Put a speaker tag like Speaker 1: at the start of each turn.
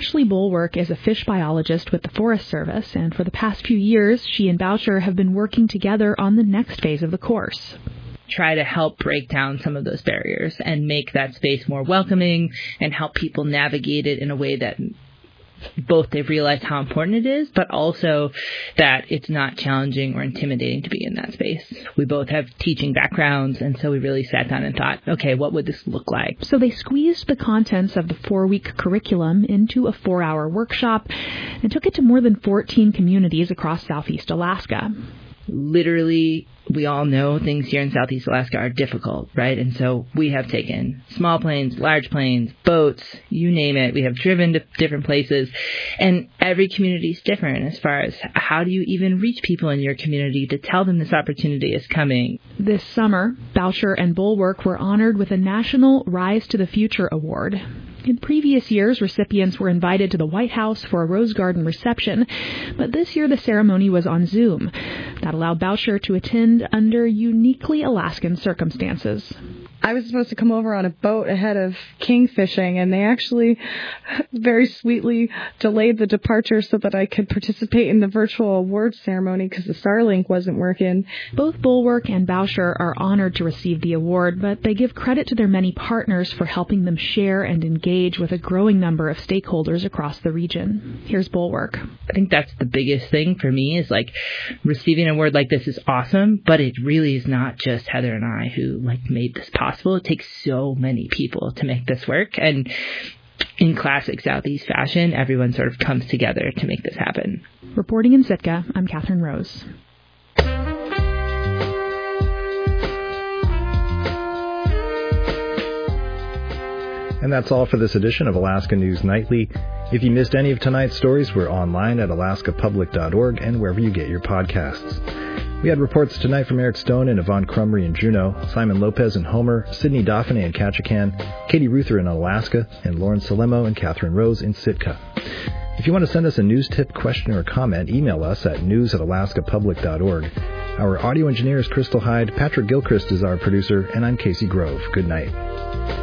Speaker 1: Ashley Bulwark is a fish biologist with the Forest Service, and for the past few years, she and Boucher have been working together on the next phase of the course.
Speaker 2: Try to help break down some of those barriers and make that space more welcoming and help people navigate it in a way that both they've realized how important it is, but also that it's not challenging or intimidating to be in that space. We both have teaching backgrounds, and so we really sat down and thought, okay, what would this look like?
Speaker 1: So they squeezed the contents of the 4-week curriculum into a 4-hour workshop and took it to more than 14 communities across Southeast Alaska.
Speaker 2: Literally, we all know things here in Southeast Alaska are difficult, right? And so we have taken small planes, large planes, boats, you name it. We have driven to different places, and every community is different as far as how do you even reach people in your community to tell them this opportunity is coming.
Speaker 1: This summer, Boucher and Bulwark were honored with a National Rise to the Future Award. In previous years, recipients were invited to the White House for a Rose Garden reception, but this year the ceremony was on Zoom. That allowed Boucher to attend under uniquely Alaskan circumstances.
Speaker 3: I was supposed to come over on a boat ahead of kingfishing, and they actually very sweetly delayed the departure so that I could participate in the virtual awards ceremony because the Starlink wasn't working.
Speaker 1: Both Bulwark and Boucher are honored to receive the award, but they give credit to their many partners for helping them share and engage with a growing number of stakeholders across the region. Here's Bulwark.
Speaker 2: I think that's the biggest thing for me is receiving an award like this is awesome, but it really is not just Heather and I who made this possible. It takes so many people to make this work, and in classic Southeast fashion, everyone sort of comes together to make this happen.
Speaker 1: Reporting in Sitka, I'm Catherine Rose.
Speaker 4: And that's all for this edition of Alaska News Nightly. If you missed any of tonight's stories, we're online at alaskapublic.org and wherever you get your podcasts. We had reports tonight from Eric Stone and Yvonne Crumry in Juneau, Simon Lopez in Homer, Sydney Dauphiné in Ketchikan, Katie Ruther in Alaska, and Lauren Salemo and Catherine Rose in Sitka. If you want to send us a news tip, question, or comment, email us at news@alaskapublic.org. Our audio engineer is Crystal Hyde, Patrick Gilchrist is our producer, and I'm Casey Grove. Good night.